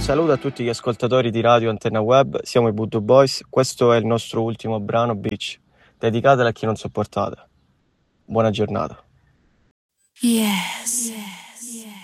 saluto a tutti gli ascoltatori di Radio Antenna Web, siamo i Voodoo Boys, questo è il nostro ultimo brano Beach, dedicatelo a chi non sopportate. Buona giornata. Yes.